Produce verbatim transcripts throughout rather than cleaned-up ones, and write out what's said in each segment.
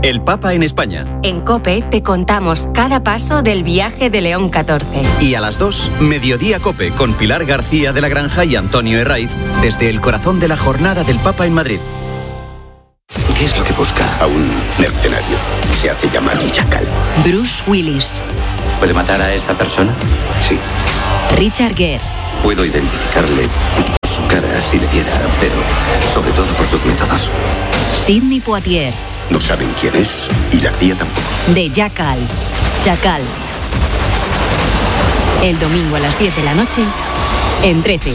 El Papa en España. En COPE te contamos cada paso del viaje de León catorce. Y a las dos, Mediodía COPE, con Pilar García de la Granja y Antonio Herraiz, desde el corazón de la jornada del Papa en Madrid. ¿Qué es lo que busca a un mercenario? Se hace llamar Chacal. Bruce Willis. ¿Puede matar a esta persona? Sí. Richard Gere. Puedo identificarle por su cara si le viera, pero sobre todo por sus métodos. Sidney Poitier. No saben quién es y la C I A tampoco. De Jackal. Chacal. El domingo a las diez de la noche en trece.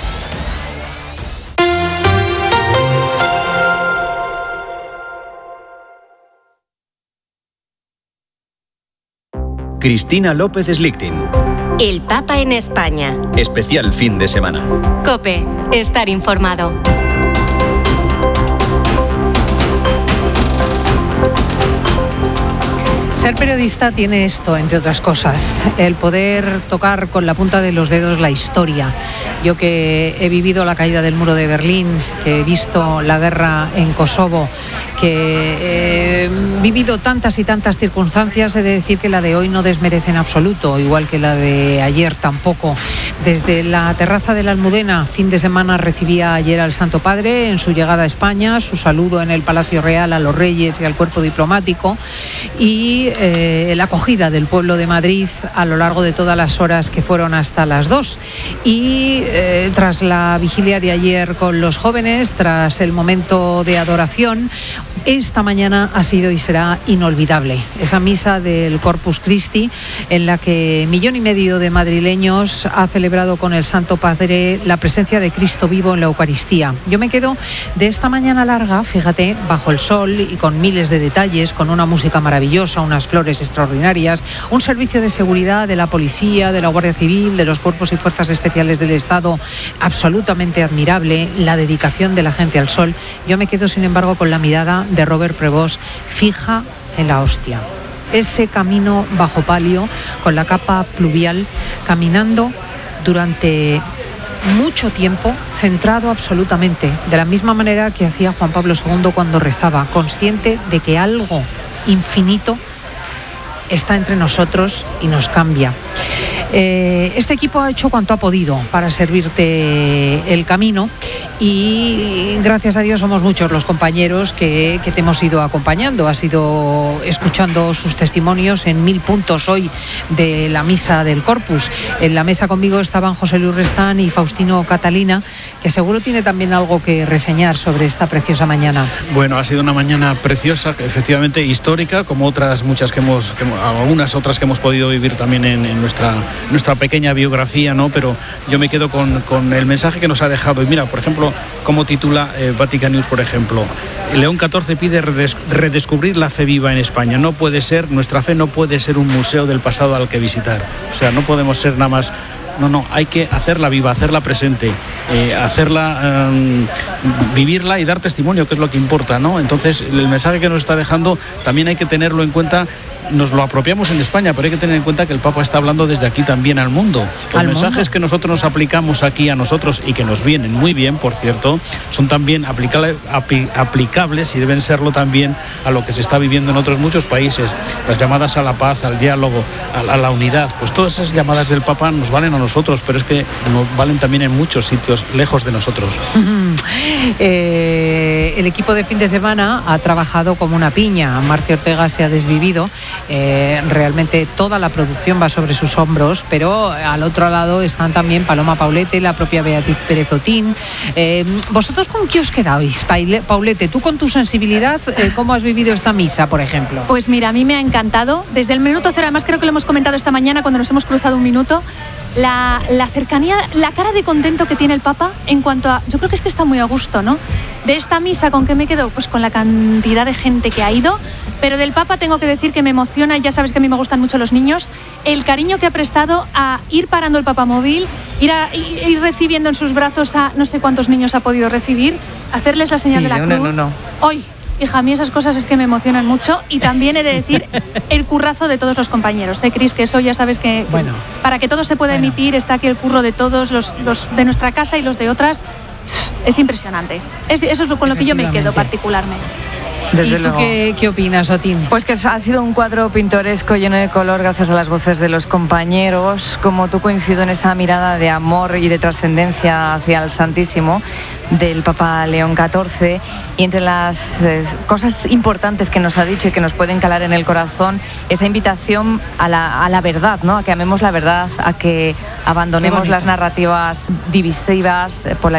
Cristina López Slichting. El Papa en España. Especial fin de semana. COPE. Estar informado. Ser periodista tiene esto, entre otras cosas, el poder tocar con la punta de los dedos la historia. Yo que he vivido la caída del muro de Berlín, que he visto la guerra en Kosovo, que he vivido tantas y tantas circunstancias, he de decir que la de hoy no desmerece en absoluto, igual que la de ayer tampoco. Desde la terraza de la Almudena, fin de semana, recibía ayer al Santo Padre en su llegada a España, su saludo en el Palacio Real a los Reyes y al cuerpo diplomático, y Eh, la acogida del pueblo de Madrid a lo largo de todas las horas que fueron hasta las dos. Y eh, tras la vigilia de ayer con los jóvenes, tras el momento de adoración, esta mañana ha sido y será inolvidable. Esa misa del Corpus Christi en la que millón y medio de madrileños ha celebrado con el Santo Padre la presencia de Cristo vivo en la Eucaristía. Yo me quedo de esta mañana larga, fíjate, bajo el sol y con miles de detalles, con una música maravillosa, unas flores extraordinarias, un servicio de seguridad de la policía, de la Guardia Civil, de los cuerpos y fuerzas especiales del Estado absolutamente admirable, la dedicación de la gente al sol. Yo me quedo, sin embargo, con la mirada de Robert Prevost fija en la hostia. Ese camino bajo palio, con la capa pluvial, caminando durante mucho tiempo, centrado absolutamente, de la misma manera que hacía Juan Pablo segundo cuando rezaba, consciente de que algo infinito está entre nosotros y nos cambia. Eh, este equipo ha hecho cuanto ha podido para servirte el camino y gracias a Dios somos muchos los compañeros que, que te hemos ido acompañando. Has ido escuchando sus testimonios en mil puntos hoy de la misa del Corpus. En la mesa conmigo estaban José Luis Restán y Faustino Catalina, que seguro tiene también algo que reseñar sobre esta preciosa mañana. Bueno, ha sido una mañana preciosa, efectivamente histórica, como otras muchas que hemos, que, algunas otras que hemos podido vivir también en, en nuestra, nuestra pequeña biografía, ¿no? Pero yo me quedo con, con el mensaje que nos ha dejado. Y mira, por ejemplo, como titula eh, Vatican News, por ejemplo, León catorce pide redes, redescubrir la fe viva en España. No puede ser, nuestra fe no puede ser un museo del pasado al que visitar. O sea, no podemos ser nada más. No, no, hay que hacerla viva, hacerla presente, eh, hacerla, eh, vivirla y dar testimonio, que es lo que importa, ¿no? Entonces, el mensaje que nos está dejando también hay que tenerlo en cuenta. Nos lo apropiamos en España, pero hay que tener en cuenta que el Papa está hablando desde aquí también al mundo. Los mensajes mundo? que nosotros nos aplicamos aquí a nosotros y que nos vienen muy bien, por cierto, son también aplicable, apl- aplicables y deben serlo también a lo que se está viviendo en otros muchos países. Las llamadas a la paz, al diálogo, a, a la unidad, pues todas esas llamadas del Papa nos valen a nosotros, pero es que nos valen también en muchos sitios lejos de nosotros. eh, el equipo de fin de semana ha trabajado como una piña. Marcio Ortega se ha desvivido. Eh, realmente toda la producción va sobre sus hombros, pero al otro lado están también Paloma Paulete, la propia Beatriz Pérez Otín. Eh, ¿Vosotros con qué os quedáis, Paulete? Tú con tu sensibilidad, eh, ¿cómo has vivido esta misa, por ejemplo? Pues mira, a mí me ha encantado. Desde el minuto cero, además creo que lo hemos comentado esta mañana cuando nos hemos cruzado un minuto, la, la cercanía, la cara de contento que tiene el Papa en cuanto a... Yo creo que es que está muy a gusto, ¿no? De esta misa, ¿con qué me quedo? Pues con la cantidad de gente que ha ido. Pero del Papa tengo que decir que me emociona, ya sabes que a mí me gustan mucho los niños, el cariño que ha prestado a ir parando el papamóvil, ir, a, ir recibiendo en sus brazos a no sé cuántos niños ha podido recibir, hacerles la señal sí, de la no, cruz. No, no, no. Hoy, hija, a mí esas cosas es que me emocionan mucho y también he de decir el currazo de todos los compañeros. ¿Eh, Cris? Que eso ya sabes que, que bueno, para que todo se pueda bueno. emitir está aquí el curro de todos, los, los de nuestra casa y los de otras. Es impresionante. Es, eso es con lo que yo me quedo particularmente. Desde ¿Y tú luego. qué, qué opinas, Otín? Pues que ha sido un cuadro pintoresco, lleno de color, gracias a las voces de los compañeros. Como tú, coincido en esa mirada de amor y de trascendencia hacia el Santísimo del Papa León catorce. Y entre las eh, cosas importantes que nos ha dicho y que nos pueden calar en el corazón, esa invitación a la, a la verdad, ¿no? A que amemos la verdad, a que abandonemos las narrativas divisivas, polarizadas,